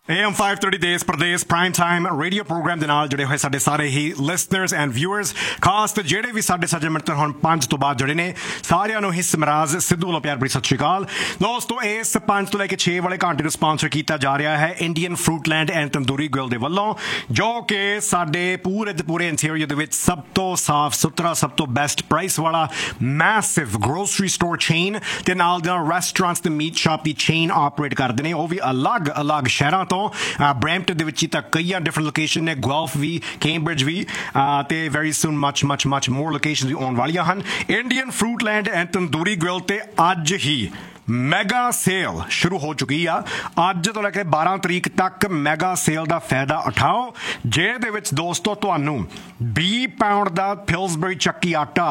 AM 530 ਦੇਸ ਪ੍ਰਦੇਸ prime time radio programme ਦੇ ਨਾਲ ਜੁੜੇ ਹੋਏ ਸਾਡੇ ਸਾਰੇ ਹੀ ਲਿਸਨਰਸ ਐਂਡ ਵਿਊਅਰਸ, ਖਾਸ ਤੇ ਜਿਹੜੇ ਵੀ ਸਾਡੇ ਸੱਜਣ ਮਿੱਤਰ ਹੁਣ 5 ਤੋਂ ਬਾਅਦ ਜੁੜੇ ਨੇ, ਸਾਰਿਆਂ ਨੂੰ ਹੀ ਸਿਮਰਾਜ ਸਿੱਧੂ ਵੱਲੋਂ ਪਿਆਰ ਭਰੀ ਸਤਿ ਸ਼੍ਰੀ ਅਕਾਲ। ਦੋਸਤੋ, ਇਸ 5 ਤੋਂ ਲੈ ਕੇ 6 ਵਾਲੇ ਘੰਟੇ ਨੂੰ ਸਪਾਂਸਰ ਕੀਤਾ ਜਾ ਰਿਹਾ ਹੈ ਇੰਡੀਅਨ ਫਰੂਟਲੈਂਡ ਐਂਡ ਤੰਦੂਰੀ ਗ੍ਰਿਲ ਦੇ ਵੱਲੋਂ, ਜੋ ਕਿ ਸਾਡੇ ਪੂਰੇ ਦੇ ਪੂਰੇ ਇੰਟੀਰੀਅਰ ਦੇ ਵਿੱਚ ਸਭ ਤੋਂ ਸਾਫ਼ ਸੁਥਰਾ, ਸਭ ਤੋਂ ਬੈਸਟ ਪ੍ਰਾਈਸ ਵਾਲਾ ਮੈਸਿਵ ਗਰੋਸਰੀ ਸਟੋਰ ਚੇਨ ਤੇ ਨਾਲ ਦੇ ਨਾਲ ਰੈਸਟੋਰੈਂਟਸ ਤੇ ਮੀਟ ਸ਼ਾਪ ਦੀ ਚੇਨ ਆਪਰੇਟ ਕਰਦੇ ਨੇ, ਉਹ ਵੀ ਅਲੱਗ ਸ਼ਹਿਰਾਂ ਤੋਂ। ਬਰੈਂਪਟਨ ਦੇ ਵਿੱਚ ਹੀ ਤਾਂ ਕਈਆਂ ਡਿਫਰੈਂਟ ਲੋਕੇਸ਼ਨ ਨੇ, ਗੁਆਲਫ ਵੀ, ਕੈਂਬਰਿਜ ਵੀ, ਤੇ ਵੈਰੀ ਸੂਨ ਮਚ ਮੋਰ ਲੋਕੇਸ਼ਨ ਵੀ ਆਉਣ ਵਾਲੀਆਂ ਹਨ। ਇੰਡੀਅਨ ਫਰੂਟਲੈਂਡ ਐਂਡ ਤੰਦੂਰੀ ਗ੍ਰਿਲ ਤੇ ਅੱਜ ਹੀ ਮੈਗਾ ਸੇਲ ਸ਼ੁਰੂ ਹੋ ਚੁੱਕੀ ਆ। ਅੱਜ ਤੋਂ ਲੈ ਕੇ 12 ਤਰੀਕ ਤੱਕ ਮੈਗਾ ਸੇਲ ਦਾ ਫਾਇਦਾ ਉਠਾਓ, ਜਿਹਦੇ ਵਿੱਚ ਦੋਸਤੋ ਤੁਹਾਨੂੰ 20 ਪਾਉਂਡ ਦਾ ਪਿਲਸਬਰੀ ਚੱਕੀ ਆਟਾ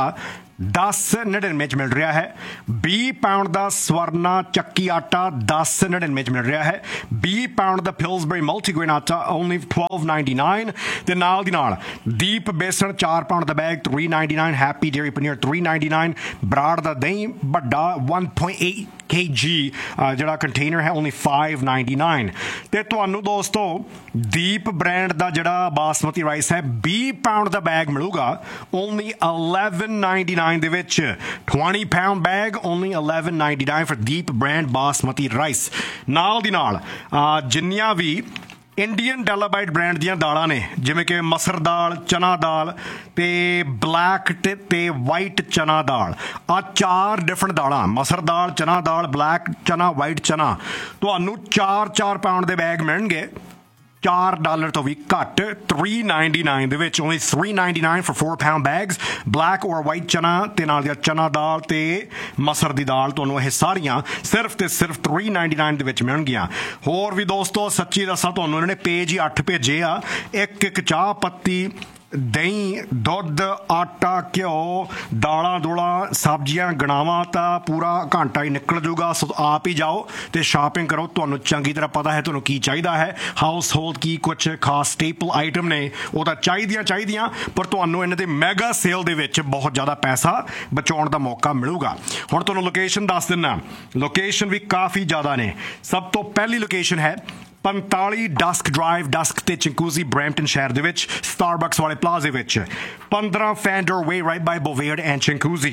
10.99 ਚ ਮਿਲ ਰਿਹਾ ਹੈ। 20 ਪਾਉਂਡ ਦਾ ਸਵਰਨਾ ਚੱਕੀ ਆਟਾ 10.99 ਚ ਮਿਲ ਰਿਹਾ ਹੈ। 20 ਪਾਉਂਡ ਦਾ ਪਿਲਸਬਰੀ ਮਲਟੀਗ੍ਰੇਨ ਆਟਾ ਓਨਲੀ 12.99 ਤੇ ਨਾਲ ਦੀ ਨਾਲ ਦੀਪ ਬੇਸਣ 4 ਪਾਉਂਡ ਦਾ bag 3.99, happy dairy paneer 3.99, Brar ਦਾ ਦਹੀਂ ਵੱਡਾ 1.8 kg ਜਿਹੜਾ ਕੰਟੇਨਰ ਹੈ ਓਨਲੀ 5.99 ਤੇ ਤੁਹਾਨੂੰ ਦੋਸਤੋ ਦੀਪ ਬ੍ਰਾਂਡ ਦਾ ਜਿਹੜਾ ਬਾਸਮਤੀ ਰਾਈਸ ਹੈ 20 ਪਾਉਂਡ ਦਾ ਬੈਗ ਮਿਲੂਗਾ ਓਨਲੀ 11.99 ਦੇ ਵਿੱਚ। 20 pound bag only 11.99 for Deep brand basmati rice. ਨਾਲ ਦੀ ਨਾਲ ਜਿੰਨੀਆਂ ਵੀ ਇੰਡੀਅਨ ਡੈਲਾਬਾਈਟ ਬ੍ਰਾਂਡ ਦੀਆਂ ਦਾਲਾਂ ਨੇ, ਜਿਵੇਂ ਕਿ ਮਸਰ ਦਾਲ, ਚਨਾ ਦਾਲ ਤੇ ਬਲੈਕ ਤੇ ਵਾਈਟ ਚਨਾ ਦਾਲ, ਆ 4 ਡਿਫਰੈਂਟ ਦਾਲਾਂ, ਮਸਰ ਦਾਲ, ਚਨਾ ਦਾਲ, ਬਲੈਕ ਚਨਾ, ਵਾਈਟ ਚਨਾ, ਤੁਹਾਨੂੰ 4 ਪਾਉਂਡ ਦੇ ਬੈਗ ਮਿਲਣਗੇ $4 ਤੋਂ ਵੀ ਘੱਟ 3.99 ਦੇ ਵਿੱਚ। Only 3.99 for 4 pound bags, black ਔਰ ਵਾਈਟ ਚਨਾ ਤੇ ਨਾਲ ਦੀਆਂ ਚਨਾ ਦਾਲ ਤੇ ਮਸਰ ਦੀ ਦਾਲ, ਤੁਹਾਨੂੰ ਇਹ ਸਾਰੀਆਂ ਸਿਰਫ ਤੇ ਸਿਰਫ 3.99 ਦੇ ਵਿੱਚ ਮਿਲਣਗੀਆਂ। ਹੋਰ ਵੀ ਦੋਸਤੋ ਸੱਚੀ ਦੱਸਾਂ ਤੁਹਾਨੂੰ, ਇਹਨਾਂ ਨੇ ਪੇਜ ਹੀ 8 ਭੇਜੇ ਆ, ਇੱਕ ਚਾਹ ਪੱਤੀ, ਦਹੀਂ, ਦੁੱਧ, ਆਟਾ, ਘਿਓ, ਦਾਲਾਂ ਦੂਲਾਂ, ਸਬਜ਼ੀਆਂ ਗਣਾਵਾਂ ਤਾਂ ਪੂਰਾ ਘੰਟਾ ਹੀ ਨਿਕਲ ਜੂਗਾ। ਸੋ ਆਪ ਹੀ ਜਾਓ ਤੇ ਸ਼ਾਪਿੰਗ ਕਰੋ, ਤੁਹਾਨੂੰ ਚੰਗੀ ਤਰ੍ਹਾਂ ਪਤਾ ਹੈ ਤੁਹਾਨੂੰ ਕੀ ਚਾਹੀਦਾ ਹੈ। ਹਾਊਸ ਹੋਲਡ ਕੀ ਕੁਛ ਖਾਸ ਸਟੇਪਲ ਆਈਟਮ ਨੇ ਉਹ ਤਾਂ ਚਾਹੀਦੀਆਂ, ਪਰ ਤੁਹਾਨੂੰ ਇਹਨਾਂ ਦੇ ਮੈਗਾ ਸੇਲ ਦੇ ਵਿੱਚ ਬਹੁਤ ਜ਼ਿਆਦਾ ਪੈਸਾ ਬਚਾਉਣ ਦਾ ਮੌਕਾ ਮਿਲੂਗਾ। ਹੁਣ ਤੁਹਾਨੂੰ ਲੋਕੇਸ਼ਨ ਦੱਸ ਦਿੰਦਾ, ਲੋਕੇਸ਼ਨ ਵੀ ਕਾਫੀ ਜ਼ਿਆਦਾ ਨੇ। ਸਭ ਤੋਂ ਪਹਿਲੀ ਲੋਕੇਸ਼ਨ ਹੈ 45 ਡਸਕ ਡਰਾਈਵ, ਡਸਕ ਤੇ ਚਿੰਕੂਜ਼ੀ, ਬਰੈਂਪਟਨ ਸ਼ਹਿਰ ਦੇ ਵਿੱਚ, ਸਟਾਰਬਕਸ ਵਾਲੇ ਪਲਾਜ਼ੇ ਵਿੱਚ। 15 fender way right by ਬੋਵੇਅਰਡ and ਚਿੰਕੂਜ਼ੀ।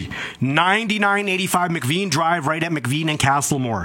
9985 McVean Drive right at McVean and Castlemore।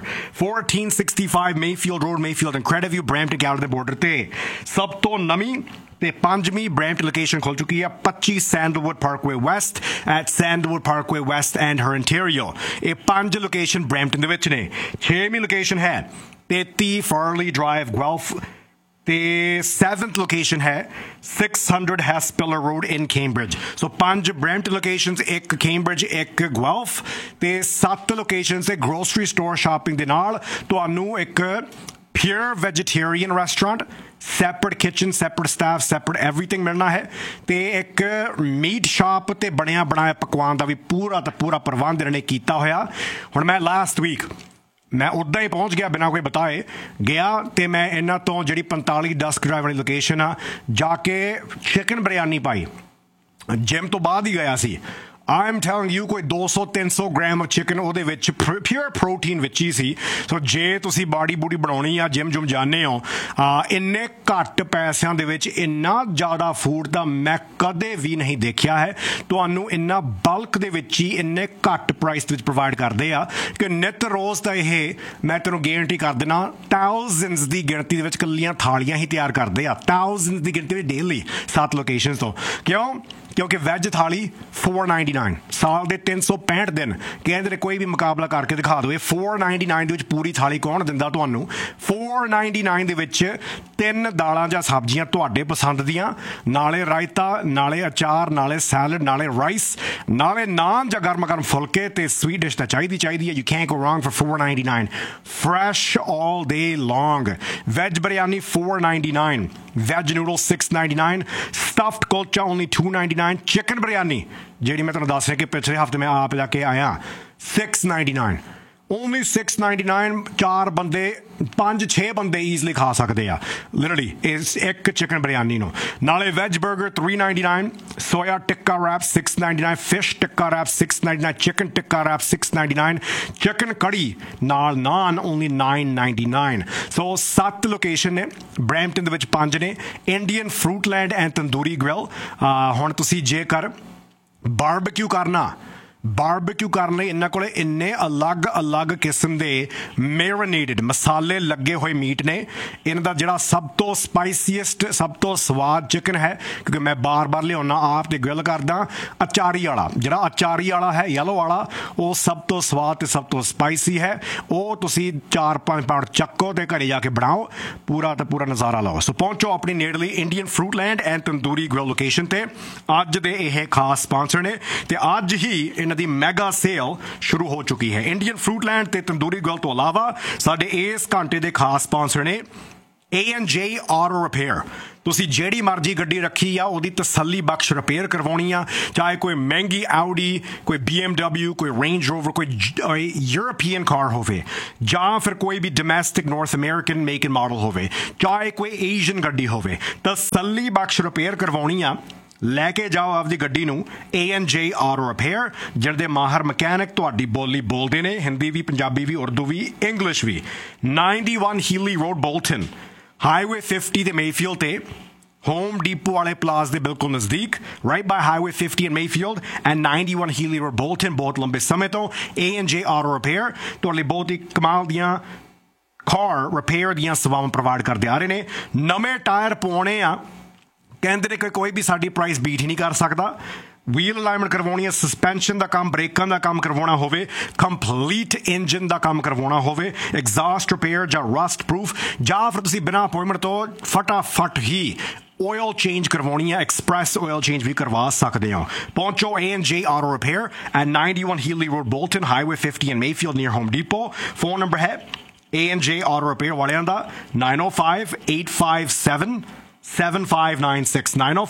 1465 Mayfield Road, Mayfield and Creditview, Brampton Canada ਦੇ ਬਾਰਡਰ ਤੇ। ਸਭ ਤੋਂ ਨਵੀਂ ਤੇ 5ਵੀਂ ਬਰੈਂਪਟਨ ਲੋਕੇਸ਼ਨ ਖੁੱਲ ਚੁੱਕੀ ਹੈ 25 sandalwood Parkway West at sandalwood Parkway West and ਹਰਨਟੇਰੀਓ। ਇਹ 5 ਲੋਕੇਸ਼ਨ ਬਰੈਂਪਟਨ ਦੇ ਵਿੱਚ ਨੇ। 6ਵੀਂ ਲੋਕੇਸ਼ਨ ਹੈ 33 Farley Drive, Guelph ਤੇ 7th ਲੋਕੇਸ਼ਨ ਹੈ 600 Hespeler Road in Cambridge। So 5 Brampton locations, 1 Cambridge, 1 ਗੁਆਲਫ ਤੇ 7 ਲੋਕੇਸ਼ਨਸ ਤੇ ਗਰੋਸਰੀ ਸਟੋਰ ਸ਼ਾਪਿੰਗ ਦੇ ਨਾਲ ਤੁਹਾਨੂੰ ਇੱਕ pure vegetarian restaurant, separate kitchen, separate staff, separate everything ਮਿਲਣਾ ਹੈ ਤੇ ਇੱਕ ਮੀਟ ਸ਼ਾਪ ਤੇ ਬਣਿਆ ਬਣਾਇਆ ਪਕਵਾਨ ਦਾ ਵੀ ਪੂਰਾ ਦਾ ਪੂਰਾ ਪ੍ਰਬੰਧ ਇਹਨਾਂ ਨੇ ਕੀਤਾ ਹੋਇਆ। ਹੁਣ ਮੈਂ ਲਾਸਟ ਵੀਕ ਮੈਂ ਉੱਦਾਂ ਹੀ ਪਹੁੰਚ ਗਿਆ, ਬਿਨਾਂ ਕੋਈ ਬਤਾਏ ਗਿਆ ਤੇ ਮੈਂ ਇਹਨਾਂ ਤੋਂ ਜਿਹੜੀ 45 ਡਸਕ ਡਰਾਈਵ ਵਾਲੀ ਲੋਕੇਸ਼ਨ ਆ ਜਾ ਕੇ ਚਿਕਨ ਬਿਰਿਆਨੀ ਪਾਈ। ਜਿਮ ਤੋਂ ਬਾਅਦ ਹੀ ਗਿਆ ਸੀ। I am telling you, ਕੋਈ 200-300 ਗ੍ਰਾਮ ਆਫ ਚਿਕਨ ਉਹਦੇ ਵਿੱਚ ਪਿਓਰ ਪ੍ਰੋਟੀਨ ਵਿੱਚ ਹੀ ਸੀ। ਸੋ ਜੇ ਤੁਸੀਂ ਬਾਡੀ ਬੂਡੀ ਬਣਾਉਣੀ ਆ, ਜਿਮ ਜਾਂਦੇ ਹੋ, ਇੰਨੇ ਘੱਟ ਪੈਸਿਆਂ ਦੇ ਵਿੱਚ ਇੰਨਾ ਜ਼ਿਆਦਾ ਫੂਡ ਤਾਂ ਮੈਂ ਕਦੇ ਵੀ ਨਹੀਂ ਦੇਖਿਆ ਹੈ। ਤੁਹਾਨੂੰ ਇੰਨਾ ਬਲਕ ਦੇ ਵਿੱਚ ਹੀ ਇੰਨੇ ਘੱਟ ਪ੍ਰਾਈਸ ਦੇ ਵਿੱਚ ਪ੍ਰੋਵਾਈਡ ਕਰਦੇ ਆ ਕਿ ਨਿੱਤ ਰੋਜ਼ ਤਾਂ ਇਹ ਮੈਂ ਤੈਨੂੰ ਗਾਰੰਟੀ ਕਰ ਦੇਣਾ ਥਾਊਜ਼ੈਂਡਸ ਦੀ ਗਿਣਤੀ ਦੇ ਵਿੱਚ ਇਕੱਲੀਆਂ ਥਾਲੀਆਂ ਹੀ ਤਿਆਰ ਕਰਦੇ ਆ, ਥਾਊਜ਼ੈਂਡਸ ਦੀ ਗਿਣਤੀ ਵਿੱਚ ਡੇਲੀ 7 ਲੋਕੇਸ਼ਨ ਤੋਂ। ਕਿਉਂਕਿ ਵੈਜ ਥਾਲੀ 4.99, ਸਾਲ ਦੇ 365 ਦਿਨ ਕਹਿੰਦੇ ਨੇ, ਕੋਈ ਵੀ ਮੁਕਾਬਲਾ ਕਰਕੇ ਦਿਖਾ ਦੇਵੇ 4.99 ਦੇ ਵਿੱਚ ਪੂਰੀ ਥਾਲੀ ਕੌਣ ਦਿੰਦਾ ਤੁਹਾਨੂੰ। 4.99 ਦੇ ਵਿੱਚ 3 ਦਾਲਾਂ ਜਾਂ ਸਬਜ਼ੀਆਂ ਤੁਹਾਡੇ ਪਸੰਦ ਦੀਆਂ, ਨਾਲੇ ਰਾਇਤਾ, ਨਾਲੇ ਅਚਾਰ, ਨਾਲੇ ਸੈਲਡ, ਨਾਲੇ ਰਾਈਸ, ਨਾਲੇ ਨਾਨ ਜਾਂ ਗਰਮ ਫੁਲਕੇ ਤੇ ਸਵੀਟ ਡਿਸ਼ ਤਾਂ ਚਾਹੀਦੀ ਹੈ। You can't go wrong for 4.99 fresh all day long. Veg biryani 4.99, veg noodle 6.99, stuffed kulcha only 2.99, chicken biryani ਜਿਹੜੀ ਮੈਂ ਤੁਹਾਨੂੰ ਦੱਸ ਰਿਹਾ ਕਿ ਪਿਛਲੇ ਹਫ਼ਤੇ ਮੈਂ ਆਪ ਜਾ ਕੇ ਆਇਆ 6.99। only $6.99 4 ਬੰਦੇ 5-6 ਬੰਦੇ ਈਜ਼ਲੀ ਖਾ ਸਕਦੇ ਆ ਲਿਟਰਲੀ ਇਸ ਇੱਕ ਚਿਕਨ ਬਿਰਿਆਨੀ ਨੂੰ ਨਾਲੇ ਵੈਜ 버ਗਰ $3.99 ਸੋਇਆ ਟਿੱਕਾ ਰੈਪ $6.99 ਫਿਸ਼ ਟਿੱਕਾ ਰੈਪ $6.99 ਚਿਕਨ ਟਿੱਕਾ ਰੈਪ $6.99 ਚਿਕਨ ਕੜੀ ਨਾਲ ਨਾਨ only $9.99 ਸੋ 7 ਲੋਕੇਸ਼ਨ ਨੇ ਬਰੈਂਪਟਨ ਦੇ ਵਿੱਚ 5 ਨੇ ਇੰਡੀਅਨ ਫਰੂਟਲੈਂਡ ਐਂਡ ਤੰਦੂਰੀ ਗ੍ਰਿਲ ਹੁਣ ਤੁਸੀਂ ਜੇਕਰ ਬਾਰਬਿਕਿਊ ਕਰਨਾ ਬਾਰਬਿਕਿਊ ਕਰਨ ਲਈ ਇਹਨਾਂ ਕੋਲ ਇੰਨੇ ਅਲੱਗ ਕਿਸਮ ਦੇ ਮੈਰੀਨੇਟਡ ਮਸਾਲੇ ਲੱਗੇ ਹੋਏ ਮੀਟ ਨੇ ਇਹਨਾਂ ਦਾ ਜਿਹੜਾ ਸਭ ਤੋਂ ਸਪਾਈਸੀਐਸਟ ਸਭ ਤੋਂ ਸਵਾਦ ਚਿਕਨ ਹੈ ਕਿਉਂਕਿ ਮੈਂ ਬਾਰ-ਬਾਰ ਲਿਆਉਣਾ ਆਪ ਤੇ ਗ੍ਰਿਲ ਕਰਦਾ ਅਚਾਰੀ ਵਾਲਾ ਜਿਹੜਾ ਅਚਾਰੀ ਵਾਲਾ ਹੈ ਯੈਲੋ ਵਾਲਾ ਉਹ ਸਭ ਤੋਂ ਸਵਾਦ ਤੇ ਸਭ ਤੋਂ ਸਪਾਈਸੀ ਹੈ ਉਹ ਤੁਸੀਂ 4-5 ਪਾਉਂਡ ਚੱਕੋ ਤੇ ਘਰੇ ਜਾ ਕੇ ਬਣਾਓ ਪੂਰਾ ਨਜ਼ਾਰਾ ਲਓ ਸੋ ਪਹੁੰਚੋ ਆਪਣੀ ਨੇੜਲੀ Indian ਫਰੂਟਲੈਂਡ and tandoori grill location ਤੇ ਅੱਜ ਦੇ ਇਹ ਖਾਸ ਸਪਾਂਸਰ ਨੇ ਤੇ ਅੱਜ ਹੀ ਦੀ ਮੈਗਾ ਸੇਲ ਸ਼ੁਰੂ ਹੋ ਚੁੱਕੀ ਹੈ ਇੰਡੀਅਨ ਫਰੂਟਲੈਂਡ ਤੇ ਤੰਦੂਰੀ ਗ੍ਰਿਲ ਤੋਂ ਇਲਾਵਾ ਸਾਡੇ ਇਸ ਘੰਟੇ ਦੇ ਖਾਸ ਸਪਾਂਸਰ ਨੇ A&J Auto Repair ਤੁਸੀਂ ਜਿਹੜੀ ਮਰਜ਼ੀ ਗੱਡੀ ਰੱਖੀ ਆ ਉਹਦੀ ਤਸੱਲੀ ਬਖਸ਼ ਰਿਪੇਅਰ ਕਰਵਾਉਣੀ ਆ ਚਾਹੇ ਕੋਈ ਮਹਿੰਗੀ Audi ਕੋਈ BMW ਕੋਈ Range Rover ਕੋਈ ਯੂਰਪੀਅਨ ਕਾਰ ਹੋਵੇ ਜਾਂ ਫਿਰ ਕੋਈ ਵੀ domestic north American make and model ਹੋਵੇ ਚਾਹੇ ਕੋਈ ਏਸ਼ੀਅਨ ਗੱਡੀ ਹੋਵੇ ਤਸੱਲੀ ਬਖਸ਼ ਰਿਪੇਅਰ ਕਰਵਾਉਣੀ ਆ ਲੈ ਕੇ ਜਾਓ ਆਪਦੀ ਗੱਡੀ ਨੂੰ A&J Auto Repair ਜਿਹਦੇ ਮਾਹਰ ਮਕੈਨਿਕ ਤੁਹਾਡੀ ਬੋਲੀ ਬੋਲਦੇ ਨੇ ਹਿੰਦੀ ਵੀ ਪੰਜਾਬੀ ਵੀ ਉਰਦੂ ਵੀ ਇੰਗਲਿਸ਼ ਵੀ 91 ਹੀਲੀ ਰੋਡ ਬੋਲਟਨ ਹਾਈਵੇ 50 ਤੇ ਮੇਫੀਲਡ ਤੇ ਹੋਮ ਡੀਪੋ ਵਾਲੇ ਪਲਾਜ਼ ਦੇ ਬਿਲਕੁਲ ਨਜ਼ਦੀਕ right by highway 50 and Mayfield and 91 ਹੀਲੀ road Bolton ਬਹੁਤ ਲੰਬੇ ਸਮੇਂ ਤੋਂ A&J Auto Repair ਤੁਹਾਡੇ ਲਈ ਬਹੁਤ ਹੀ ਕਮਾਲ ਦੀਆਂ ਕਾਰ ਰਿਪੇਅਰ ਦੀਆਂ ਸੇਵਾਵਾਂ ਪ੍ਰੋਵਾਈਡ ਕਰਦੇ ਆ ਰਹੇ ਨੇ ਨਵੇਂ ਟਾਇਰ ਪਵਾਉਣੇ ਆ ਕਹਿੰਦੇ ਨੇ ਕਿ ਕੋਈ ਵੀ ਸਾਡੀ ਪ੍ਰਾਈਸ ਬੀਟ ਹੀ ਨਹੀਂ ਕਰ ਸਕਦਾ ਵੀਲ ਅਲਾਈਨਮੈਂਟ ਕਰਵਾਉਣੀ ਹੈ ਸਸਪੈਂਸ਼ਨ ਦਾ ਕੰਮ ਬ੍ਰੇਕਾਂ ਦਾ ਕੰਮ ਕਰਵਾਉਣਾ ਹੋਵੇ ਕੰਪਲੀਟ ਇੰਜਨ ਦਾ ਕੰਮ ਕਰਵਾਉਣਾ ਹੋਵੇ ਐਗਜ਼ਾਸਟ ਰਿਪੇਅਰ ਜਾਂ ਰਸਟ ਪ੍ਰੂਫ ਜਾਂ ਫਿਰ ਤੁਸੀਂ ਬਿਨਾਂ ਅਪਾਇੰਟਮੈਂਟ ਤੋਂ ਫਟਾਫਟ ਹੀ oil change ਕਰਵਾਉਣੀ ਹੈ ਐਕਸਪ੍ਰੈਸ oil change ਵੀ ਕਰਵਾ ਸਕਦੇ ਹੋ ਪਹੁੰਚੋ A&J Auto Repair at 91 Healy Road Bolton Highway 50 in Mayfield near Home Depot phone number ਹੈ A&J Auto Repair ਵਾਲਿਆਂ ਦਾ 905-857 7596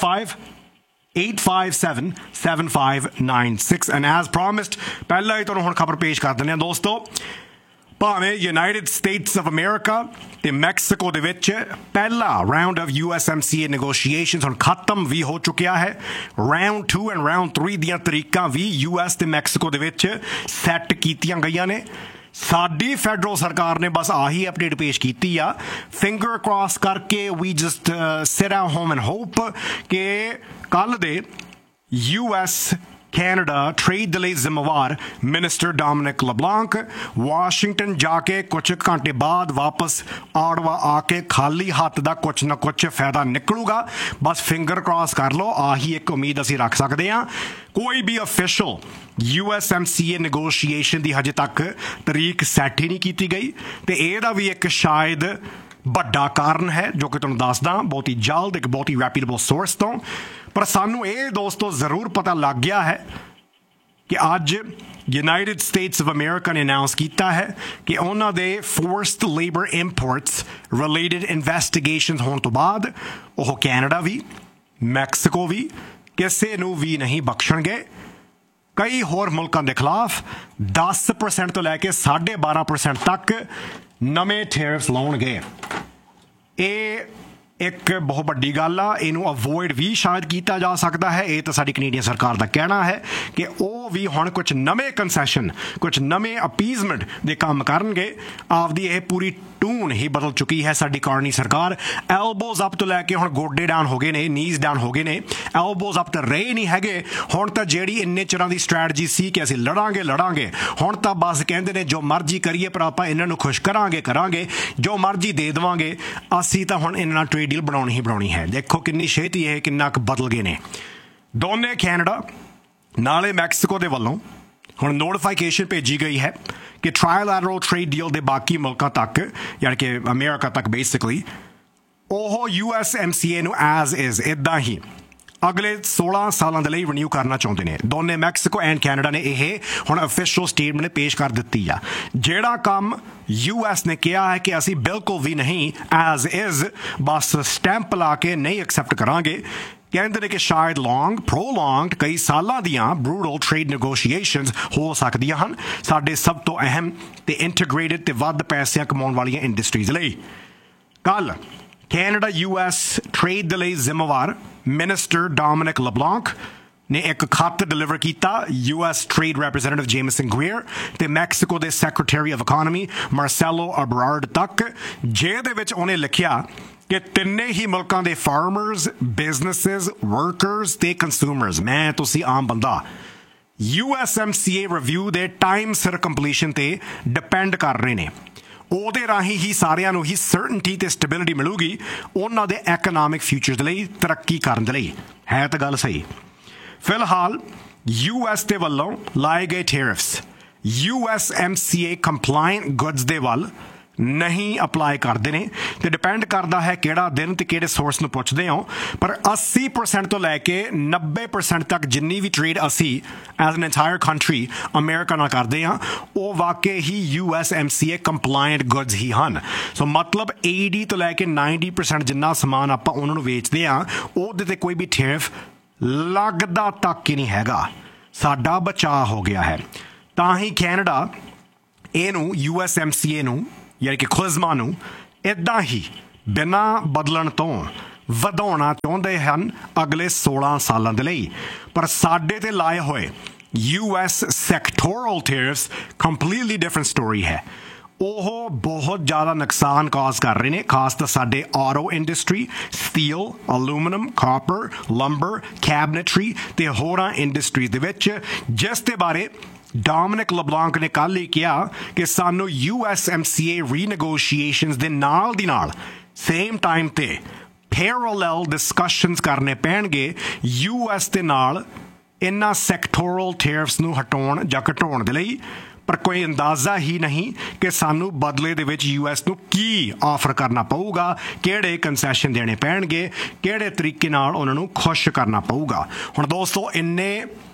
905-857-7596 and as promised ਪਹਿਲਾਂ ਹੀ ਤੁਹਾਨੂੰ ਹੁਣ ਖਬਰ ਪੇਸ਼ ਕਰ ਦਿੰਦੇ ਹਾਂ ਦੋਸਤੋ ਭਾਵੇਂ ਯੂਨਾਈਟਿਡ ਸਟੇਟਸ ਆਫ ਅਮਰੀਕਾ ਤੇ ਮੈਕਸੀਕੋ ਦੇ ਵਿੱਚ ਪਹਿਲਾ ਰਾਉਂਡ ਆਫ USMCA ਨੈਗੋਸ਼ੀਏਸ਼ਨਸ ਹੁਣ ਖਤਮ ਵੀ ਹੋ ਚੁੱਕਿਆ ਹੈ ਰਾਉਂਡ 2 ਐਂਡ ਰਾਉਂਡ 3 ਦੀਆਂ ਤਰੀਕਾਂ ਵੀ US ਤੇ ਮੈਕਸੀਕੋ ਦੇ ਵਿੱਚ ਸੈੱਟ ਕੀਤੀਆਂ ਗਈਆਂ ਨੇ ਸਾਡੀ ਫੈਡਰਲ ਸਰਕਾਰ ਨੇ ਬਸ ਆਹੀ ਅਪਡੇਟ ਪੇਸ਼ ਕੀਤੀ ਆ ਫਿੰਗਰ ਕ੍ਰਾਸ ਕਰਕੇ ਵੀ just sit at home and hop ਕਿ ਕੱਲ੍ਹ ਦੇ US ਕੈਨੇਡਾ ਟ੍ਰੇਡ ਦੇ ਲਈ ਜ਼ਿੰਮੇਵਾਰ ਮਿਨਿਸਟਰ ਡੋਮਿਨਿਕ ਲਬਲਾਂਕ ਵਾਸ਼ਿੰਗਟਨ ਜਾ ਕੇ ਕੁਝ ਘੰਟੇ ਬਾਅਦ ਵਾਪਸ ਆੜਵਾ ਆ ਕੇ ਖਾਲੀ ਹੱਥ ਦਾ ਕੁਝ ਨਾ ਕੁਝ ਫਾਇਦਾ ਨਿਕਲੂਗਾ ਬਸ ਫਿੰਗਰ ਕ੍ਰਾਸ ਕਰ ਲਓ ਆਹੀ ਇੱਕ ਉਮੀਦ ਅਸੀਂ ਰੱਖ ਸਕਦੇ ਹਾਂ ਕੋਈ ਵੀ ਅਫੀਸ਼ੀਅਲ USMCA ਨੈਗੋਸ਼ੀਏਸ਼ਨ ਦੀ ਹਜੇ ਤੱਕ ਤਰੀਕ ਸੈੱਟ ਹੀ ਨਹੀਂ ਕੀਤੀ ਗਈ ਤੇ ਇਹਦਾ ਵੀ ਇੱਕ ਸ਼ਾਇਦ ਵੱਡਾ ਕਾਰਨ ਹੈ ਜੋ ਕਿ ਤੁਹਾਨੂੰ ਦੱਸਦਾ ਬਹੁਤ ਹੀ ਜਲਦ ਇੱਕ ਬਹੁਤ ਹੀ ਰੈਪਿਊਟੇਬਲ ਸੋਰਸ ਤੋਂ ਪਰ ਸਾਨੂੰ ਇਹ ਦੋਸਤੋ ਜ਼ਰੂਰ ਪਤਾ ਲੱਗ ਗਿਆ ਹੈ ਕਿ ਅੱਜ ਯੂਨਾਈਟਿਡ ਸਟੇਟਸ ਆਫ ਅਮਰੀਕਾ ਨੇ ਅਨਾਉਂਸ ਕੀਤਾ ਹੈ ਕਿ ਉਹਨਾਂ ਦੇ ਫੋਰਸਡ ਲੇਬਰ ਇੰਪੋਰਟਸ ਰਿਲੇਟਡ ਇਨਵੈਸਟੀਗੇਸ਼ਨਸ ਹੋਣ ਤੋਂ ਬਾਅਦ ਉਹ ਕੈਨੇਡਾ ਵੀ ਮੈਕਸੀਕੋ ਵੀ ਕਿਸੇ ਨੂੰ ਵੀ ਨਹੀਂ ਬਖਸ਼ਣਗੇ ਕਈ ਹੋਰ ਮੁਲਕਾਂ ਦੇ ਖਿਲਾਫ 10% ਤੋਂ ਲੈ ਕੇ 12.5% ਤੱਕ ਨਵੇਂ ਟੈਰਿਫਸ ਲਾਉਣਗੇ ਇਹ ਇੱਕ ਬਹੁਤ ਵੱਡੀ ਗੱਲ ਆ ਇਹਨੂੰ ਅਵੋਇਡ ਵੀ ਸ਼ਾਇਦ ਕੀਤਾ ਜਾ ਸਕਦਾ ਹੈ ਇਹ ਤਾਂ ਸਾਡੀ ਕੈਨੇਡੀਅਨ ਸਰਕਾਰ ਦਾ ਕਹਿਣਾ ਹੈ ਕਿ ਉਹ ਵੀ ਹੁਣ ਕੁਝ ਨਵੇਂ ਕੰਸੈਸ਼ਨ ਕੁਝ ਨਵੇਂ ਅਪੀਜ਼ਮੈਂਟ ਦੇ ਕੰਮ ਕਰਨਗੇ ਆਪਦੀ ਇਹ ਪੂਰੀ ਟੂਨ ਹੀ ਬਦਲ ਚੁੱਕੀ ਹੈ ਸਾਡੀ ਕਾਰਨੀ ਸਰਕਾਰ ਐਲਬੋਜ਼ ਅਪ ਤੋਂ ਲੈ ਕੇ ਹੁਣ ਗੋਡੇ ਡਾਊਨ ਹੋ ਗਏ ਨੇ ਨੀਜ਼ ਡਾਊਨ ਹੋ ਗਏ ਨੇ ਐਲਬੋਜ਼ ਅਪ ਤਾਂ ਰਹੇ ਨਹੀਂ ਹੈਗੇ ਹੁਣ ਤਾਂ ਜਿਹੜੀ ਇੰਨੇ ਚਿਰਾਂ ਦੀ ਸਟ੍ਰੈਟਜੀ ਸੀ ਕਿ ਅਸੀਂ ਲੜਾਂਗੇ ਹੁਣ ਤਾਂ ਬਸ ਕਹਿੰਦੇ ਨੇ ਜੋ ਮਰਜ਼ੀ ਕਰੀਏ ਪਰ ਆਪਾਂ ਇਹਨਾਂ ਨੂੰ ਖੁਸ਼ ਕਰਾਂਗੇ ਜੋ ਮਰਜ਼ੀ ਦੇ ਦੇਵਾਂਗੇ ਅਸੀਂ ਤਾਂ ਹੁਣ ਇਹਨਾਂ ਨਾਲ ਟ੍ਰੇਡ ਡੀਲ ਬਣਾਉਣੀ ਹੀ ਬਣਾਉਣੀ ਹੈ ਦੇਖੋ ਕਿੰਨੀ ਛੇਤੀ ਇਹ ਕਿੰਨਾ ਕੁ ਬਦਲ ਗਏ ਨੇ ਦੋਨੇ ਕੈਨੇਡਾ ਨਾਲੇ ਮੈਕਸੀਕੋ ਦੇ ਵੱਲੋਂ ਹੁਣ ਨੋਟੀਫਿਕੇਸ਼ਨ ਭੇਜੀ ਗਈ ਹੈ ਕਿ ਟ੍ਰਾਇਲੈਟਰਲ ਟ੍ਰੇਡ ਡੀਲ ਦੇ ਬਾਕੀ ਮੁਲਕਾਂ ਤੱਕ ਯਾਨੀ ਕਿ ਅਮਰੀਕਾ ਤੱਕ ਬੇਸਿਕਲੀ ਉਹ USMCA ਨੂੰ ਐਜ਼ ਇਜ਼ ਇੱਦਾਂ ਹੀ ਅਗਲੇ 16 ਸਾਲਾਂ ਦੇ ਲਈ ਰੀਨਿਊ ਕਰਨਾ ਚਾਹੁੰਦੇ ਨੇ ਦੋਨੇ ਮੈਕਸੀਕੋ ਐਂਡ ਕੈਨੇਡਾ ਨੇ ਇਹ ਹੁਣ ਅਫੀਸ਼ੀਅਲ ਸਟੇਟਮੈਂਟ ਪੇਸ਼ ਕਰ ਦਿੱਤੀ ਆ ਜਿਹੜਾ ਕੰਮ US ਨੇ ਕਿਹਾ ਹੈ ਕਿ ਅਸੀਂ ਬਿਲਕੁਲ ਵੀ ਨਹੀਂ ਐਜ਼ ਇਜ਼ ਬਸ ਸਟੈਂਪ ਲਾ ਕੇ ਨਹੀਂ ਐਕਸੈਪਟ ਕਰਾਂਗੇ ਕਹਿੰਦੇ ਨੇ ਕਿ ਸ਼ਾਇਦ prolonged ਕਈ ਸਾਲਾਂ ਦੀਆਂ brutal trade negotiations ਹੋ ਸਕਦੀਆਂ ਹਨ ਸਾਡੇ ਸਭ ਤੋਂ ਅਹਿਮ ਤੇ ਇੰਟੀਗ੍ਰੇਟਡ ਤੇ ਵੱਧ ਪੈਸੇ ਕਮਾਉਣ ਵਾਲੀਆਂ ਇੰਡਸਟਰੀਜ਼ ਲਈ। ਕੱਲ ਕੈਨੇਡਾ US ਟ੍ਰੇਡ ਦੇ ਲਈ ਜ਼ਿੰਮੇਵਾਰ ਮਿਨਿਸਟਰ ਡੋਮਿਨਿਕ ਲਬਲਾਂਕ ਨੇ ਇੱਕ ਖੱਤ ਡਿਲੀਵਰ ਕੀਤਾ US ਟ੍ਰੇਡ ਰੈਪਰੈਜ਼ੈਂਟੇਟਿਵ ਜੇਮਸਨ ਗ੍ਰੀਅਰ ਤੇ ਮੈਕਸੀਕੋ ਦੇ ਸੈਕਟਰੀ ਆਫ ਇਕੋਨਮੀ ਮਾਰਸੈਲੋ ਅਬਰਾਰਡ ਤੱਕ, ਜਿਹਦੇ ਵਿੱਚ ਉਹਨੇ ਲਿਖਿਆ ਕਿ ਤਿੰਨੇ ਹੀ ਮੁਲਕਾਂ ਦੇ ਫਾਰਮਰਸ, ਬਿਜ਼ਨੈਸਿਸ, ਵਰਕਰਸ ਤੇ ਕੰਜ਼ਿਊਮਰਸ, ਮੈਂ ਤੁਸੀਂ ਆਮ ਬੰਦਾ, USMCA ਰਿਵਿਊ ਦੇ ਟਾਈਮ ਸਿਰ ਕੰਪਲੀਸ਼ਨ ਤੇ ਡਿਪੈਂਡ ਕਰ ਰਹੇ ਨੇ। ਉਹਦੇ ਰਾਹੀਂ ਹੀ ਸਾਰਿਆਂ ਨੂੰ ਹੀ ਸਰਟਨਟੀ ਤੇ ਸਟੈਬਿਲਿਟੀ ਮਿਲੂਗੀ ਉਹਨਾਂ ਦੇ ਐਕਨੋਮਿਕ ਫਿਊਚਰ ਦੇ ਲਈ, ਤਰੱਕੀ ਕਰਨ ਦੇ ਲਈ। ਹੈ ਤਾਂ ਗੱਲ ਸਹੀ। ਫਿਲਹਾਲ US ਦੇ ਵੱਲੋਂ ਲਾਏ ਗਏ ਟੈਰਿਫਸ USMCA ਕੰਪਲਾਇੰਟ ਗੁੱਡਸ ਦੇ ਵੱਲ ਨਹੀਂ ਅਪਲਾਈ ਕਰਦੇ ਨੇ ਤੇ ਡਿਪੈਂਡ ਕਰਦਾ ਹੈ ਕਿਹੜਾ ਦਿਨ ਤੇ ਕਿਹੜੇ ਸੋਰਸ ਨੂੰ ਪੁੱਛਦੇ ਹੋ, ਪਰ 80% ਤੋਂ ਲੈ ਕੇ 90% ਤੱਕ ਜਿੰਨੀ ਵੀ ਟ੍ਰੇਡ ਅਸੀਂ as an entire country America ਨਾਲ ਕਰਦੇ ਹਾਂ ਉਹ ਵਾਕਈ ਹੀ USMCA ਕੰਪਲਾਇੰਟ ਗੁੱਡਸ ਹੀ ਹਨ। ਸੋ ਮਤਲਬ 80 ਤੋਂ ਲੈ ਕੇ 90% ਜਿੰਨਾ ਸਮਾਨ ਆਪਾਂ ਉਹਨਾਂ ਨੂੰ ਵੇਚਦੇ ਹਾਂ ਉਹਦੇ ਤੇ ਕੋਈ ਵੀ ਟੈਰਿਫ ਲੱਗਦਾ ਤੱਕ ਹੀ ਨਹੀਂ ਹੈਗਾ। ਸਾਡਾ ਬਚਾਅ ਹੋ ਗਿਆ ਹੈ। ਤਾਂ ਹੀ ਕੈਨੇਡਾ ਇਹਨੂੰ USMCA ਨੂੰ ਯਾਨੀ ਕਿ ਖੁਜ਼ਮਾ ਨੂੰ ਇੱਦਾਂ ਹੀ ਬਿਨਾਂ ਬਦਲਣ ਤੋਂ ਵਧਾਉਣਾ ਚਾਹੁੰਦੇ ਹਨ ਅਗਲੇ 16 ਸਾਲਾਂ ਦੇ ਲਈ। ਪਰ ਸਾਡੇ ਤੇ ਲਾਏ ਹੋਏ US sectoral tariffs completely different story ਹੈ। ਉਹ ਬਹੁਤ ਜ਼ਿਆਦਾ ਨੁਕਸਾਨ ਕਾਜ਼ ਕਰ ਰਹੇ ਨੇ, ਖਾਸ ਤਾਂ ਸਾਡੇ auto industry, steel, aluminium, copper, lumber, ਕੈਬਨਟਰੀ ਤੇ ਹੋਰਾਂ ਇੰਡਸਟਰੀ ਦੇ ਵਿੱਚ, ਜਿਸ ਦੇ ਬਾਰੇ ਡੋਮਿਨਿਕ ਲਬਲਾਂਕ ਨੇ ਕੱਲ੍ਹ ਹੀ ਕਿਹਾ ਕਿ ਸਾਨੂੰ USMCA ਰੀਨੈਗੋਸ਼ੀਏਸ਼ਨਸ ਦੇ ਨਾਲ ਦੀ ਨਾਲ ਸੇਮ ਟਾਈਮ ਤੇ ਪੈਰਲਲ ਡਿਸਕਸ਼ਨਸ ਕਰਨੇ ਪੈਣਗੇ US ਦੇ ਨਾਲ ਇਹਨਾਂ ਸੈਕਟੋਰਲ ਟੈਰਿਫਸ ਨੂੰ ਹਟਾਉਣ ਜਾਂ ਘਟਾਉਣ ਦੇ ਲਈ। ਪਰ ਕੋਈ ਅੰਦਾਜ਼ਾ ਹੀ ਨਹੀਂ ਕਿ ਸਾਨੂੰ ਬਦਲੇ ਦੇ ਵਿੱਚ US ਨੂੰ ਕੀ ਆਫਰ ਕਰਨਾ ਪਊਗਾ, ਕਿਹੜੇ ਕੰਸੈਸ਼ਨ ਦੇਣੇ ਪੈਣਗੇ, ਕਿਹੜੇ ਤਰੀਕੇ ਨਾਲ ਉਹਨਾਂ ਨੂੰ ਖੁਸ਼ ਕਰਨਾ ਪਊਗਾ। ਹੁਣ ਦੋਸਤੋ ਇੰਨੇ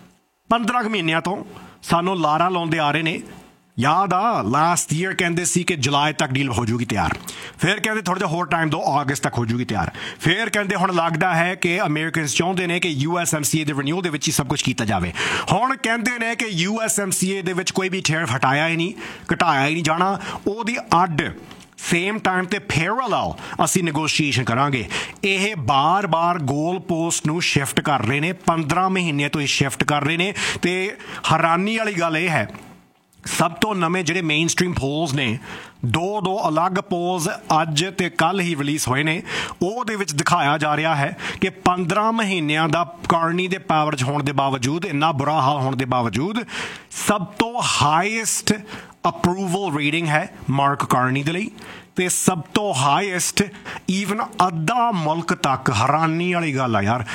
15 ਮਹੀਨਿਆਂ ਤੋਂ ਸਾਨੂੰ ਲਾਰਾ ਲਾਉਂਦੇ ਆ ਰਹੇ ਨੇ। ਯਾਦ ਆ ਲਾਸਟ ਈਅਰ ਕਹਿੰਦੇ ਸੀ ਕਿ ਜੁਲਾਈ ਤੱਕ ਡੀਲ ਹੋ ਜੂਗੀ ਤਿਆਰ, ਫਿਰ ਕਹਿੰਦੇ ਥੋੜ੍ਹਾ ਜਿਹਾ ਹੋਰ ਟਾਈਮ ਦਿਓ, ਅਗਸਤ ਤੱਕ ਹੋ ਜੂਗੀ ਤਿਆਰ, ਫਿਰ ਕਹਿੰਦੇ ਹੁਣ ਲੱਗਦਾ ਹੈ ਕਿ ਅਮਰੀਕਨਸ ਚਾਹੁੰਦੇ ਨੇ ਕਿ USMCA ਦੇ ਰਿਨਿਊ ਦੇ ਵਿੱਚ ਹੀ ਸਭ ਕੁਝ ਕੀਤਾ ਜਾਵੇ। ਹੁਣ ਕਹਿੰਦੇ ਨੇ ਕਿ USMCA ਦੇ ਵਿੱਚ ਕੋਈ ਵੀ ਟੈਰਿਫ ਹਟਾਇਆ ਹੀ ਨਹੀਂ, ਘਟਾਇਆ ਹੀ ਨਹੀਂ ਜਾਣਾ, ਉਹਦੀ ਅੱਡ ਸੇਮ ਟਾਈਮ ਤੇ ਪੈਰਲਲ ਅਸੀਂ ਨੈਗੋਸ਼ੀਏਸ਼ਨ ਕਰਾਂਗੇ। ਇਹ ਬਾਰ-ਬਾਰ ਗੋਲ ਪੋਸਟ ਨੂੰ ਸ਼ਿਫਟ ਕਰ ਰਹੇ ਨੇ, 15 ਮਹੀਨਿਆਂ ਤੋਂ ਇਹ ਸ਼ਿਫਟ ਕਰ ਰਹੇ ਨੇ। ਤੇ ਹੈਰਾਨੀ ਵਾਲੀ ਗੱਲ ਇਹ ਹੈ ਸਭ ਤੋਂ ਨਵੇਂ ਜਿਹੜੇ ਮੇਨ ਸਟ੍ਰੀਮ ਪੋਲਸ ਨੇ, ਦੋ ਅਲੱਗ ਪੋਲਸ ਅੱਜ ਤੇ ਕੱਲ੍ਹ ਹੀ ਰਿਲੀਜ਼ ਹੋਏ ਨੇ, ਉਹਦੇ ਵਿੱਚ ਦਿਖਾਇਆ ਜਾ ਰਿਹਾ ਹੈ ਕਿ 15 ਮਹੀਨਿਆਂ ਦਾ ਕਾਰਨੀ ਦੇ ਪਾਵਰ 'ਚ ਹੋਣ ਦੇ ਬਾਵਜੂਦ, ਇੰਨਾ ਬੁਰਾ ਹਾਲ ਹੋਣ ਦੇ ਬਾਵਜੂਦ, ਸਭ ਤੋਂ ਹਾਈਐਸਟ ਅਪਰੂਵਲ ਰੇਟਿੰਗ ਹੈ ਮਾਰਕ ਕਾਰਨੀ ਦੇ ਲਈ ਤੇ ਸਭ ਤੋਂ ਹਾਈਐਸਟ ਈਵਨ ਅੱਧਾ ਮੁਲਕ ਤੱਕ। ਹੈਰਾਨੀ ਵਾਲੀ ਗੱਲ ਆ ਯਾਰ,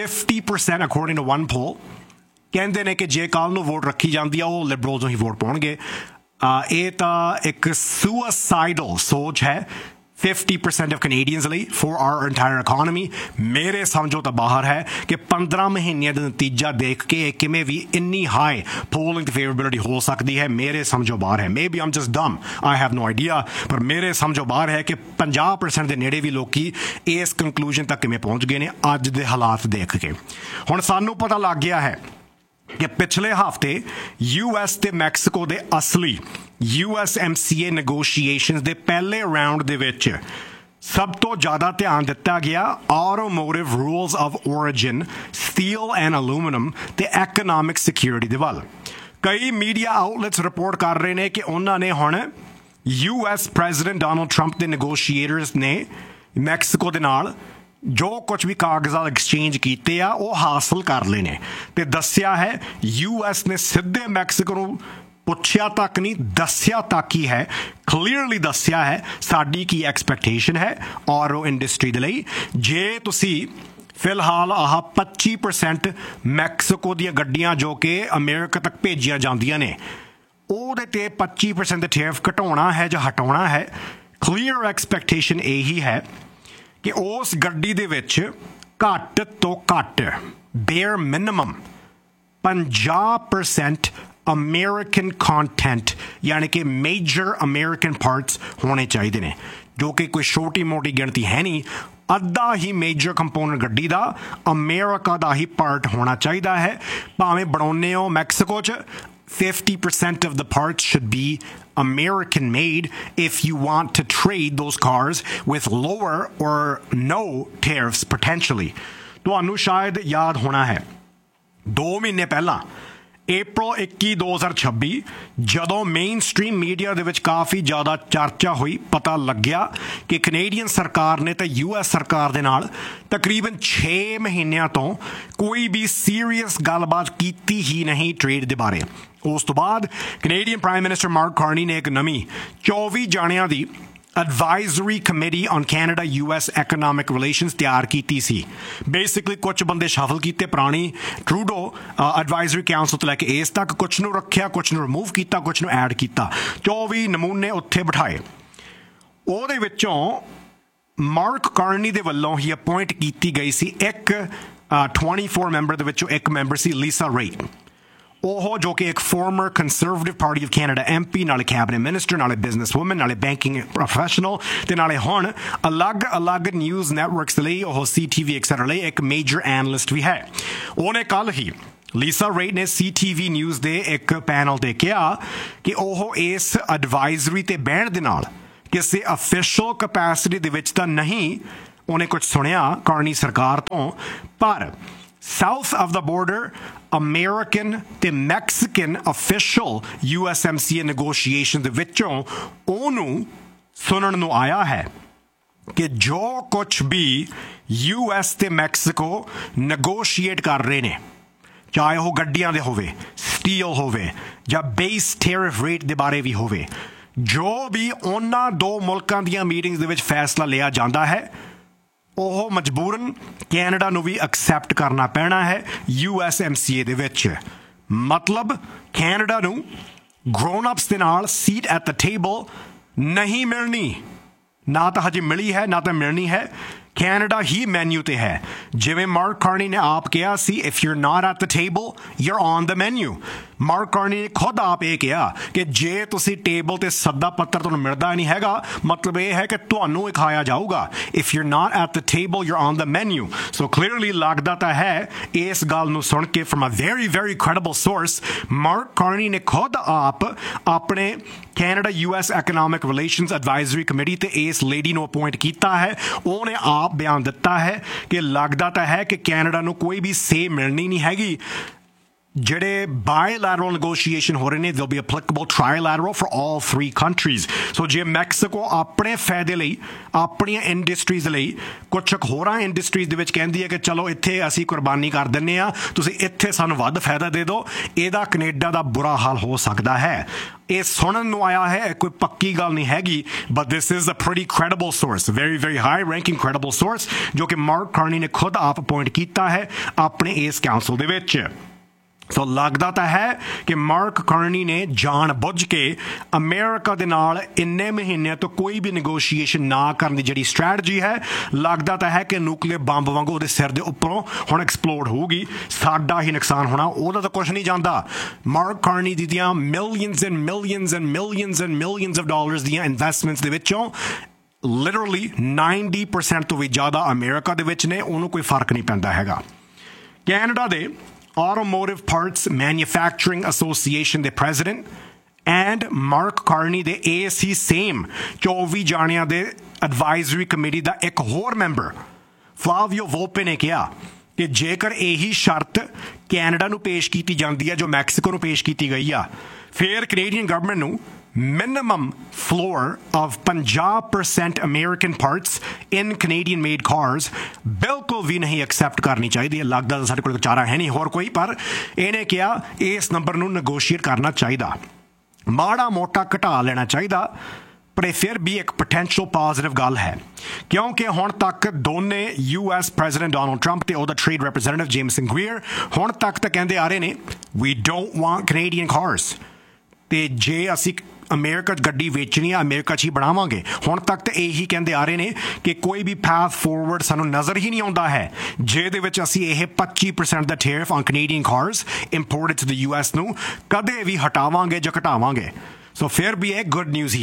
50% ਅਕੋਰਡਿੰਗ ਟੂ ਵਨ ਪੋਲ ਕਹਿੰਦੇ ਨੇ ਕਿ ਜੇ ਕੱਲ੍ਹ ਨੂੰ ਵੋਟ ਰੱਖੀ ਜਾਂਦੀ ਆ ਉਹ ਲਿਬਰਲਸ ਨੂੰ ਹੀ ਵੋਟ ਪਾਉਣਗੇ। ਇਹ ਤਾਂ ਇੱਕ ਸੁਸਾਈਡਲ ਸੋਚ ਹੈ 50% ਆਫ ਕੈਨੇਡੀਅਨਸ ਲਈ ਫॉर ਆਰ ਇੰਟਾਇਰ ਇਕੋਨਮੀ। ਮੇਰੇ ਸਮਝੋ ਤਾਂ ਬਾਹਰ ਹੈ ਕਿ 15 ਮਹੀਨਿਆਂ ਦਾ ਨਤੀਜਾ ਦੇਖ ਕੇ ਕਿਵੇਂ ਵੀ ਇੰਨੀ ਹਾਈ ਪੋਲਿੰਗ ਫੇਵਰੇਬਿਲਿਟੀ ਹੋ ਸਕਦੀ ਹੈ, ਮੇਰੇ ਸਮਝੋ ਬਾਹਰ ਹੈ। May be I'm just ਡਮ, I have no idea, ਪਰ ਮੇਰੇ ਸਮਝੋ ਬਾਹਰ ਹੈ ਕਿ 50% ਦੇ ਨੇੜੇ ਵੀ ਲੋਕੀ ਇਸ ਕੰਕਲੂਜਨ ਤੱਕ ਕਿਵੇਂ ਪਹੁੰਚ ਗਏ ਨੇ ਅੱਜ ਦੇ ਹਾਲਾਤ ਦੇਖ ਕੇ। ਹੁਣ ਸਾਨੂੰ ਪਤਾ ਲੱਗ ਗਿਆ ਹੈ ਕਿ ਪਿਛਲੇ ਹਫ਼ਤੇ US ਤੇ ਮੈਕਸੀਕੋ ਦੇ ਅਸਲੀ USMCA ਨੈਗੋਸ਼ੀਏਸ਼ਨਸ ਦੇ ਪਹਿਲੇ ਰਾਊਂਡ ਦੇ ਵਿੱਚ ਸਭ ਤੋਂ ਜ਼ਿਆਦਾ ਧਿਆਨ ਦਿੱਤਾ ਗਿਆ automotive rules of ਓਰੀਜਿਨ, steel and aluminium ਤੇ ਐਕਨੋਮਿਕ ਸਿਕਿਉਰਿਟੀ ਦੇ ਵੱਲ। ਕਈ ਮੀਡੀਆ ਆਊਟਲੈਟਸ ਰਿਪੋਰਟ ਕਰ ਰਹੇ ਨੇ ਕਿ ਉਹਨਾਂ ਨੇ ਹੁਣ US ਪ੍ਰੈਜ਼ੀਡੈਂਟ ਡੋਨਾਲਡ ਟਰੰਪ ਦੇ ਨੈਗੋਸ਼ੀਏਟਰਸ ਨੇ ਮੈਕਸੀਕੋ ਦੇ ਨਾਲ ਜੋ ਕੁਝ ਵੀ ਕਾਗਜ਼ਾਤ ਐਕਸਚੇਂਜ ਕੀਤੇ ਆ ਉਹ ਹਾਸਲ ਕਰ ਲਏ ਨੇ ਤੇ ਦੱਸਿਆ ਹੈ US ਨੇ ਸਿੱਧੇ ਮੈਕਸੀਕੋ ਨੂੰ ਪੁੱਛਿਆ ਤੱਕ ਨਹੀਂ, ਦੱਸਿਆ ਤੱਕ ਹੀ ਹੈ, ਕਲੀਅਰਲੀ ਦੱਸਿਆ ਹੈ ਸਾਡੀ ਕੀ ਐਕਸਪੈਕਟੇਸ਼ਨ ਹੈ ਆਟੋ ਇੰਡਸਟਰੀ ਦੇ ਲਈ। ਜੇ ਤੁਸੀਂ ਫਿਲਹਾਲ ਆਹ 25% ਮੈਕਸੀਕੋ ਦੀਆਂ ਗੱਡੀਆਂ ਜੋ ਕਿ ਅਮਰੀਕਾ ਤੱਕ ਭੇਜੀਆਂ ਜਾਂਦੀਆਂ ਨੇ ਉਹਦੇ ਤੇ 25% ਦੇ ਟੈਰਿਫ ਘਟਾਉਣਾ ਹੈ ਜਾਂ ਹਟਾਉਣਾ ਹੈ, ਕਲੀਅਰ ਐਕਸਪੈਕਟੇਸ਼ਨ ਇਹੀ ਹੈ ਕਿ ਉਸ ਗੱਡੀ ਦੇ ਵਿੱਚ ਘੱਟ ਤੋਂ ਘੱਟ ਬੇਅਰ ਮਿਨੀਮਮ 50% ਅਮਰੀਕਨ ਕੰਟੈਂਟ ਯਾਨੀ ਕਿ ਮੇਜਰ ਅਮਰੀਕਨ ਪਾਰਟਸ ਹੋਣੇ ਚਾਹੀਦੇ ਨੇ, ਜੋ ਕਿ ਕੋਈ ਛੋਟੀ ਮੋਟੀ ਗਿਣਤੀ ਹੈ ਨਹੀਂ। ਅੱਧਾ ਹੀ ਮੇਜਰ ਕੰਪੋਨੈਂਟ ਗੱਡੀ ਦਾ ਅਮਰੀਕਾ ਦਾ ਹੀ ਪਾਰਟ ਹੋਣਾ ਚਾਹੀਦਾ ਹੈ। ਭਾਵੇਂ ਬਣਾਉਂਦੇ ਹੋ ਮੈਕਸੀਕੋ 'ਚ, 50% of the parts should be American made if you want to trade those cars with lower or no tariffs potentially. ਤੁਹਾਨੂੰ ਸ਼ਾਇਦ ਯਾਦ ਹੋਣਾ ਹੈ 2 ਮਹੀਨੇ ਪਹਿਲਾਂ April 21, 2026 ਜਦੋਂ ਮੇਨ ਸਟ੍ਰੀਮ ਮੀਡੀਆ ਦੇ ਵਿੱਚ ਕਾਫੀ ਜ਼ਿਆਦਾ ਚਰਚਾ ਹੋਈ, ਪਤਾ ਲੱਗਿਆ ਕਿ ਕੈਨੇਡੀਅਨ ਸਰਕਾਰ ਨੇ ਤੇ US ਸਰਕਾਰ ਦੇ ਨਾਲ ਤਕਰੀਬਨ 6 ਮਹੀਨਿਆਂ ਤੋਂ ਕੋਈ ਵੀ ਸੀਰੀਅਸ ਗੱਲਬਾਤ ਕੀਤੀ ਹੀ ਨਹੀਂ ਟ੍ਰੇਡ ਦੇ ਬਾਰੇ। ਉਸ ਤੋਂ ਬਾਅਦ Canadian prime minister mark Carney ਨੇ ਇੱਕ ਨਵੀਂ 24 ਜਾਣਿਆਂ ਦੀ Advisory Committee on Canada-US Economic Relations ਤਿਆਰ ਕੀਤੀ ਸੀ। ਬੇਸਿਕਲੀ ਕੁਝ ਬੰਦੇ ਸ਼ਫਲ ਕੀਤੇ, ਪੁਰਾਣੀ ਟਰੂਡੋ ਐਡਵਾਈਜ਼ਰੀ ਕਾਉਂਸਲ ਤੋਂ ਲੈ ਕੇ ਇਸ ਤੱਕ, ਕੁਝ ਨੂੰ ਰੱਖਿਆ, ਕੁਝ ਨੂੰ ਰਿਮੂਵ ਕੀਤਾ, ਕੁਝ ਨੂੰ ਐਡ ਕੀਤਾ, 24 ਨਮੂਨੇ ਉੱਥੇ ਬਿਠਾਏ। ਉਹਦੇ ਵਿੱਚੋਂ ਮਾਰਕ ਕਾਰਨੀ ਦੇ ਵੱਲੋਂ ਹੀ ਅਪੁਆਇੰਟ ਕੀਤੀ ਗਈ ਸੀ ਇੱਕ 24 ਮੈਂਬਰ ਦੇ ਵਿੱਚੋਂ ਇੱਕ ਮੈਂਬਰ ਸੀ ਲੀਸਾ ਰੇਟ। ਉਹ ਜੋ ਕਿ ਇੱਕ farmer conservative party of Canada MP, ਨਾਲੇ ਕੈਬਨਿਟ ਮਿਨਿਸਟਰ, ਨਾਲੇ ਬਿਜ਼ਨਸ ਵੂਮਨ, ਨਾਲੇ ਬੈਂਕਿੰਗ ਪ੍ਰੋਫੈਸ਼ਨਲ, ਤੇ ਨਾਲੇ ਹੁਣ ਅਲੱਗ-ਅਲੱਗ ਨਿਊਜ਼ ਨੈਟਵਰਕਸ ਲਈ ਉਹ CTV ਐਕਸੈਟਰਾ ਲਈ ਇੱਕ ਮੇਜਰ ਐਨਲਿਸਟ ਵੀ ਹੈ। ਉਹਨੇ ਕੱਲ੍ਹ ਹੀ ਲੀਸਾ ਰੇਟ ਨੇ CTV ਨਿਊਜ਼ ਦੇ ਇੱਕ ਪੈਨਲ 'ਤੇ ਕਿਹਾ ਕਿ ਉਹ ਇਸ ਐਡਵਾਈਜ਼ਰੀ 'ਤੇ ਬਹਿਣ ਦੇ ਨਾਲ ਕਿਸੇ ਅਫੀਸ਼ੀਅਲ ਕਪੈਸਿਟੀ ਦੇ ਵਿੱਚ ਤਾਂ ਨਹੀਂ ਉਹਨੇ ਕੁਝ ਸੁਣਿਆ ਕਾਰਨੀ ਸਰਕਾਰ ਤੋਂ, ਪਰ south of the border American ਤੇ ਮੈਕਸੀਕਨ ਅਫੀਸ਼ੀਅਲ USMCA ਨੈਗੋਸ਼ੀਏਸ਼ਨ ਦੇ ਵਿੱਚੋਂ ਉਹਨੂੰ ਸੁਣਨ ਨੂੰ ਆਇਆ ਹੈ ਕਿ ਜੋ ਕੁਝ ਵੀ US ਤੇ ਮੈਕਸੀਕੋ ਨੈਗੋਸ਼ੀਏਟ ਕਰ ਰਹੇ ਨੇ, ਚਾਹੇ ਉਹ ਗੱਡੀਆਂ ਦੇ ਹੋਵੇ, ਸਟੀਲ ਹੋਵੇ ਜਾਂ ਬੇਸ ਟੈਰਿਫ ਰੇਟ ਦੇ ਬਾਰੇ ਵੀ ਹੋਵੇ, ਜੋ ਵੀ ਉਹਨਾਂ ਦੋ ਮੁਲਕਾਂ ਦੀਆਂ ਮੀਟਿੰਗਸ ਦੇ ਵਿੱਚ ਫੈਸਲਾ ਲਿਆ ਜਾਂਦਾ ਹੈ ਉਹ ਮਜਬੂਰਨ ਕੈਨੇਡਾ ਨੂੰ ਵੀ ਐਕਸੈਪਟ ਕਰਨਾ ਪੈਣਾ ਹੈ USMCA ਦੇ ਵਿੱਚ। ਮਤਲਬ ਕੈਨੇਡਾ ਨੂੰ ਗਰੋਨ ਅਪਸ ਦੇ ਨਾਲ ਸੀਟ ਐਟ ਦ ਟੇਬਲ ਨਹੀਂ ਮਿਲਣੀ, ਨਾ ਤਾਂ ਹਜੇ ਮਿਲੀ ਹੈ ਨਾ ਤਾਂ ਮਿਲਣੀ ਹੈ। ਕੈਨੇਡਾ ਹੀ ਮੈਨਿਊ ਤੇ ਹੈ। ਜਿਵੇਂ ਮਾਰਕ ਕਾਰਨੀ ਨੇ ਆਪ ਕਿਹਾ ਸੀ, if your not at the table your on the menu. Mark Carney ਨੇ ਖੁਦ ਆਪ ਇਹ ਕਿਹਾ ਕਿ ਜੇ ਤੁਸੀਂ ਟੇਬਲ ਤੇ ਸੱਦਾ ਪੱਤਰ ਤੁਹਾਨੂੰ ਮਿਲਦਾ ਨਹੀਂ ਹੈਗਾ, ਮਤਲਬ ਇਹ ਹੈ ਕਿ ਤੁਹਾਨੂੰ ਇਹ ਖਾਇਆ ਜਾਊਗਾ। If your not at the table your on the menu. So clearly ਲੱਗਦਾ ਤਾਂ ਹੈ ਇਸ ਗੱਲ ਨੂੰ ਸੁਣ ਕੇ from a very very credible source, mark Carney ਨੇ ਖੁਦ ਆਪ ਆਪਣੇ Canada US ਐਕਨੋਮਿਕ relations advisory committee ਤੇ ਇਸ ਲੇਡੀ ਨੂੰ ਅਪੁਆਇੰਟ ਕੀਤਾ ਹੈ। ਉਹਨੇ ਆਪ ਬਿਆਨ ਦਿੱਤਾ ਹੈ ਕਿ ਲੱਗਦਾ ਤਾਂ ਹੈ ਕਿ ਕੈਨੇਡਾ ਨੂੰ ਕੋਈ ਵੀ ਸੇ ਮਿਲਣੀ ਨਹੀਂ ਹੈਗੀ। ਜਿਹੜੇ bilateral negotiation ਹੋ ਰਹੇ ਨੇ, they'll be applicable trilateral for all 3 countries. ਸੋ ਜੇ ਮੈਕਸੀਕੋ ਆਪਣੇ ਫਾਇਦੇ ਲਈ, ਆਪਣੀਆਂ ਇੰਡਸਟਰੀਜ਼ ਲਈ, ਕੁਝ ਹੋਰਾਂ ਇੰਡਸਟਰੀਜ਼ ਦੇ ਵਿੱਚ ਕਹਿੰਦੀ ਹੈ ਕਿ ਚਲੋ ਇੱਥੇ ਅਸੀਂ ਕੁਰਬਾਨੀ ਕਰ ਦਿੰਦੇ ਹਾਂ, ਤੁਸੀਂ ਇੱਥੇ ਸਾਨੂੰ ਵੱਧ ਫਾਇਦਾ ਦੇ ਦਿਓ, ਇਹਦਾ ਕੈਨੇਡਾ ਦਾ ਬੁਰਾ ਹਾਲ ਹੋ ਸਕਦਾ ਹੈ। ਇਹ ਸੁਣਨ ਨੂੰ ਆਇਆ ਹੈ, ਕੋਈ ਪੱਕੀ ਗੱਲ ਨਹੀਂ ਹੈਗੀ, but this is a pretty credible source, very very high ranking credible source, ਜੋ ਕਿ ਮਾਰਕ ਕਾਰਨੀ ਨੇ ਖੁਦ ਆਪ ਅਪੁਆਇੰਟ ਕੀਤਾ ਹੈ ਆਪਣੇ ਇਸ ਕਾਉਂਸਲ ਦੇ ਵਿੱਚ। ਸੋ ਲੱਗਦਾ ਤਾਂ ਹੈ ਕਿ ਮਾਰਕ ਕਾਰਨੀ ਨੇ ਜਾਣ ਬੁੱਝ ਕੇ ਅਮਰੀਕਾ ਦੇ ਨਾਲ ਇੰਨੇ ਮਹੀਨਿਆਂ ਤੋਂ ਕੋਈ ਵੀ ਨੈਗੋਸ਼ੀਏਸ਼ਨ ਨਾ ਕਰਨ ਦੀ ਜਿਹੜੀ ਸਟ੍ਰੈਟਜੀ ਹੈ, ਲੱਗਦਾ ਤਾਂ ਹੈ ਕਿ ਨਿਊਕਲੀਅਰ ਬੰਬ ਵਾਂਗੂ ਉਹਦੇ ਸਿਰ ਦੇ ਉੱਪਰੋਂ ਹੁਣ ਐਕਸਪਲੋਡ ਹੋਊਗੀ, ਸਾਡਾ ਹੀ ਨੁਕਸਾਨ ਹੋਣਾ, ਉਹਦਾ ਤਾਂ ਕੁਝ ਨਹੀਂ ਜਾਂਦਾ। ਮਾਰਕ ਕਾਰਨੀ ਦੀਆਂ millions and millions and millions and millions of dollars ਦੀਆਂ ਇਨਵੈਸਟਮੈਂਟਸ ਦੇ ਵਿੱਚੋਂ ਲਿਟਰਲੀ 90% ਤੋਂ ਵੀ ਜ਼ਿਆਦਾ ਅਮਰੀਕਾ ਦੇ ਵਿੱਚ ਨੇ, ਉਹਨੂੰ ਕੋਈ ਫਰਕ ਨਹੀਂ ਪੈਂਦਾ ਹੈਗਾ। ਕੈਨੇਡਾ ਦੇ Automotive Parts Manufacturing Association ਦੇ ਪ੍ਰੈਜ਼ੀਡੈਂਟ ਐਂਡ ਮਾਰਕ ਕਾਰਨੀ ਦੇ ASC ਸੇਮ 24 ਜਾਣਿਆਂ ਦੇ ਐਡਵਾਈਜ਼ਰੀ ਕਮੇਟੀ ਦਾ ਇੱਕ ਹੋਰ ਮੈਂਬਰ ਫਲਾਵੀਓ ਵੋਲਪੇ ਨੇ ਕਿਹਾ ਕਿ ਜੇਕਰ ਇਹੀ ਸ਼ਰਤ ਕੈਨੇਡਾ ਨੂੰ ਪੇਸ਼ ਕੀਤੀ ਜਾਂਦੀ ਹੈ ਜੋ ਮੈਕਸੀਕੋ ਨੂੰ ਪੇਸ਼ ਕੀਤੀ ਗਈ ਆ, ਫਿਰ ਕੈਨੇਡੀਅਨ ਗਵਰਨਮੈਂਟ ਨੂੰ minimum floor of 50% American parts in Canadian made cars ਬਿਲਕੁਲ ਵੀ ਨਹੀਂ ਐਕਸੈਪਟ ਕਰਨੀ ਚਾਹੀਦੀ ਹੈ। ਲੱਗਦਾ ਤਾਂ ਸਾਡੇ ਕੋਲ ਚਾਰਾ ਹੈ ਨਹੀਂ ਹੋਰ ਕੋਈ, ਪਰ ਇਹਨੇ ਕਿਹਾ ਇਸ ਨੰਬਰ ਨੂੰ ਨੈਗੋਸ਼ੀਏਟ ਕਰਨਾ ਚਾਹੀਦਾ, ਮਾੜਾ ਮੋਟਾ ਘਟਾ ਲੈਣਾ ਚਾਹੀਦਾ, ਪਰ ਇਹ ਫਿਰ ਵੀ ਇੱਕ ਪੋਟੈਂਸ਼ੀਅਲ ਪੋਜ਼ਿਟਿਵ ਗੱਲ ਹੈ ਕਿਉਂਕਿ ਹੁਣ ਤੱਕ ਦੋਨੇ US ਪ੍ਰੈਜ਼ੀਡੈਂਟ ਡੋਨਲਡ ਟਰੰਪ ਤੇ ਉਹਦਾ ਟ੍ਰੇਡ ਰੈਪਰੈਜ਼ੈਂਟੇਟਿਵ ਜੇਮਸਨ ਗ੍ਰੀਅਰ ਹੁਣ ਤੱਕ ਤਾਂ ਕਹਿੰਦੇ ਆ ਰਹੇ ਨੇ we don't want Canadian cars, ਤੇ ਜੇ ਅਸੀਂ ਅਮਰੀਕਾ 'ਚ ਗੱਡੀ ਵੇਚਣੀ ਆ ਅਮਰੀਕਾ 'ਚ ਹੀ ਬਣਾਵਾਂਗੇ। ਹੁਣ ਤੱਕ ਤਾਂ ਇਹੀ ਕਹਿੰਦੇ ਆ ਰਹੇ ਨੇ ਕਿ ਕੋਈ ਵੀ ਪਾਥ ਫੋਰਵਰਡ ਸਾਨੂੰ ਨਜ਼ਰ ਹੀ ਨਹੀਂ ਆਉਂਦਾ ਹੈ ਜਿਹਦੇ ਵਿੱਚ ਅਸੀਂ ਇਹ 25% ਦਾ tariff on Canadian cars imported to the US ਨੂੰ ਕਦੇ ਵੀ ਹਟਾਵਾਂਗੇ ਜਾਂ ਘਟਾਵਾਂਗੇ। ਸੋ ਫਿਰ ਵੀ ਇਹ ਗੁੱਡ ਨਿਊਜ਼ ਹੀ ਹੈ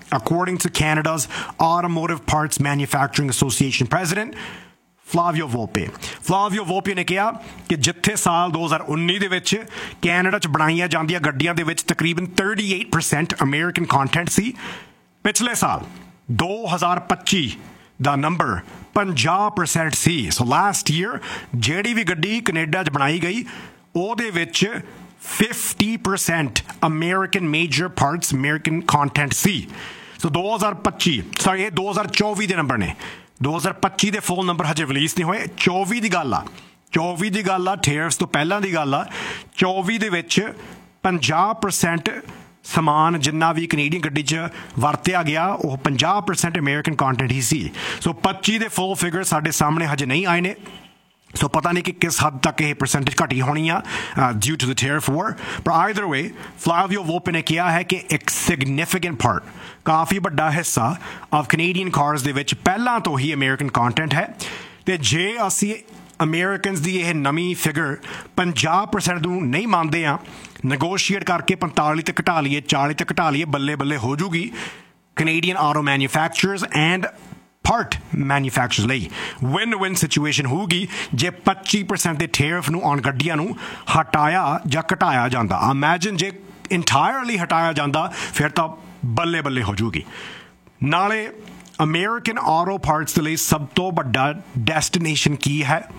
according to Canada's Automotive Parts Manufacturing Association president, Flavio Volpe. Flavio Volpe ने कहा कि जिथे साल 2019 ਦੇ ਵਿੱਚ ਕੈਨੇਡਾ 'ਚ ਬਣਾਈਆਂ ਜਾਂਦੀਆਂ ਗੱਡੀਆਂ ਦੇ ਵਿੱਚ ਤਕਰੀਬਨ 38% ਅਮਰੀਕਨ ਕੰਟੈਂਟ ਸੀ, ਪਿਛਲੇ ਸਾਲ 2025 ਦਾ ਨੰਬਰ 50% ਸੀ। ਸੋ ਲਾਸਟ ਈਅਰ ਜਿਹੜੀ ਵੀ ਗੱਡੀ ਕੈਨੇਡਾ 'ਚ ਬਣਾਈ ਗਈ ਉਹਦੇ ਵਿੱਚ 50% American major parts American content ਸੀ। ਸੋ 2024 ਦੇ ਨੰਬਰ ਨੇ। 2025 ਦੇ ਫੁੱਲ ਨੰਬਰ ਹਜੇ ਰਿਲੀਜ਼ ਨਹੀਂ ਹੋਏ। 24 ਦੀ ਗੱਲ ਆ ਟੈਰਿਫਸ ਤੋਂ ਪਹਿਲਾਂ ਦੀ ਗੱਲ ਆ। 24 ਦੇ ਵਿੱਚ 50% ਸਮਾਨ ਜਿੰਨਾ ਵੀ ਕੈਨੇਡੀਅਨ ਗੱਡੀ 'ਚ ਵਰਤਿਆ ਗਿਆ ਉਹ 50% ਅਮਰੀਕਨ ਕੰਟੈਂਟ ਹੀ ਸੀ। ਸੋ 25 ਦੇ ਫੁੱਲ ਫਿਗਰ ਸਾਡੇ ਸਾਹਮਣੇ ਹਜੇ ਨਹੀਂ ਆਏ ਨੇ। ਸੋ ਪਤਾ ਨਹੀਂ ਕਿ ਕਿਸ ਹੱਦ ਤੱਕ ਇਹ ਪਰਸੈਂਟੇਜ ਘਟੀ ਹੋਣੀ ਆ ਡਿਊ ਟੂ ਦ ਟੈਰਿਫ ਵਾਰ। ਪਰ ਆਈਦਰ ਵੇ ਫਲਾਵੀਓ ਵੋਪੇ ਨੇ ਕਿਹਾ ਹੈ ਕਿ ਇੱਕ ਸਿਗਨੀਫਿਕੈਂਟ ਪਾਰਟ, ਕਾਫੀ ਵੱਡਾ ਹਿੱਸਾ ਆਫ ਕੈਨੇਡੀਅਨ ਕਾਰਸ ਦੇ ਵਿੱਚ ਪਹਿਲਾਂ ਤੋਂ ਹੀ ਅਮਰੀਕਨ ਕੰਟੈਂਟ ਹੈ। ਅਤੇ ਜੇ ਅਸੀਂ ਅਮਰੀਕਨਸ ਦੀ ਇਹ ਨਵੀਂ ਫਿਗਰ 50% ਨੂੰ ਨਹੀਂ ਮੰਨਦੇ ਹਾਂ, ਨਗੋਸ਼ੀਏਟ ਕਰਕੇ 45 ਤੇ ਘਟਾ ਲਈਏ, 40 ਤੇ ਘਟਾ ਲਈਏ, ਬੱਲੇ ਬੱਲੇ ਹੋ ਜੂਗੀ Canadian auto manufacturers and part manufacturers ਲਈ ਵਿਨ ਸਿਚੁਏਸ਼ਨ ਹੋਊਗੀ ਜੇ 25% ਦੇ ਟੈਰਿਫ ਨੂੰ ਔਨ ਗੱਡੀਆਂ ਨੂੰ ਹਟਾਇਆ ਜਾਂ ਘਟਾਇਆ ਜਾਂਦਾ। ਇਮੈਜਿਨ ਜੇ ਇੰਟਾਇਰਲੀ ਹਟਾਇਆ ਜਾਂਦਾ ਫਿਰ ਤਾਂ ਬੱਲੇ ਬੱਲੇ ਹੋ ਜੂਗੀ। ਨਾਲੇ ਅਮਰੀਕਨ ਆਟੋ ਪਾਰਟਸ ਦੇ ਲਈ ਸਭ ਤੋਂ ਵੱਡਾ ਡੈਸਟੀਨੇਸ਼ਨ ਕੀ ਹੈ?